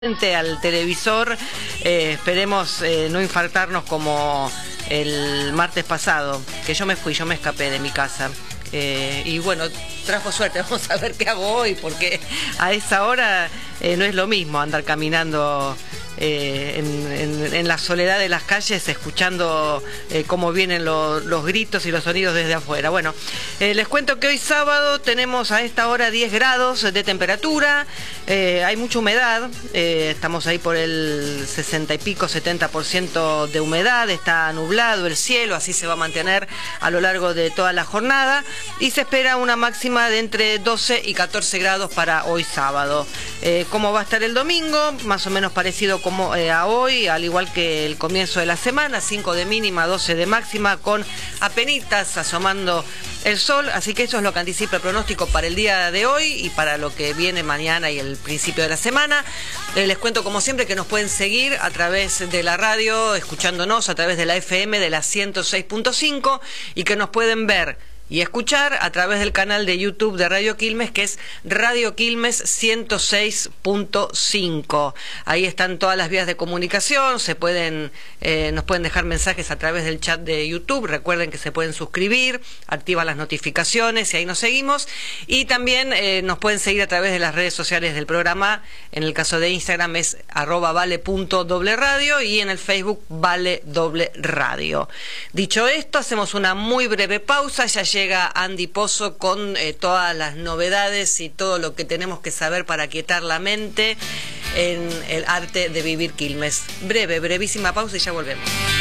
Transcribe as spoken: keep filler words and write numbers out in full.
Frente al televisor, eh, esperemos eh, no infartarnos como el martes pasado, que yo me fui, yo me escapé de mi casa. Eh, y bueno, trajo suerte, vamos a ver qué hago hoy, porque a esa hora eh, no es lo mismo andar caminando eh, en, en, en la soledad de las calles, escuchando eh, cómo vienen lo, los gritos y los sonidos desde afuera. Bueno, eh, les cuento que hoy sábado tenemos a esta hora diez grados de temperatura, eh, hay mucha humedad, eh, estamos ahí por el sesenta y pico, setenta por ciento de humedad, está nublado el cielo, así se va a mantener a lo largo de toda la jornada. Y se espera una máxima de entre doce y catorce grados para hoy sábado. Eh, ¿Cómo va a estar el domingo? Más o menos parecido como eh, a hoy, al igual que el comienzo de la semana, cinco de mínima, doce de máxima, con apenitas asomando el sol. Así que eso es lo que anticipa el pronóstico para el día de hoy y para lo que viene mañana y el principio de la semana. Eh, les cuento como siempre que nos pueden seguir a través de la radio, escuchándonos a través de la F M de la ciento seis punto cinco y que nos pueden ver y escuchar a través del canal de YouTube de Radio Quilmes, que es Radio Quilmes ciento seis punto cinco. Ahí están todas las vías de comunicación, se pueden, eh, nos pueden dejar mensajes a través del chat de YouTube. Recuerden que se pueden suscribir, activan las notificaciones y ahí nos seguimos. Y también eh, nos pueden seguir a través de las redes sociales del programa. En el caso de Instagram es arroba vale punto doble radio y en el Facebook vale doble radio. Dicho esto, hacemos una muy breve pausa. Ya llega Llega Andy Pozo con eh, todas las novedades y todo lo que tenemos que saber para aquietar la mente en el arte de vivir Quilmes. Breve, brevísima pausa y ya volvemos.